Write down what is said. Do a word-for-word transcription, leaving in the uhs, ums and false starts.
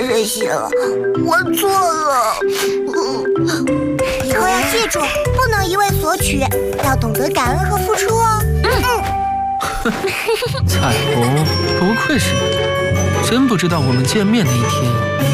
任性了，我错了。 以后要记住，不能一味索取，要懂得感恩和付出哦。 嗯。彩虹，不愧是你，真不知道我们见面那一天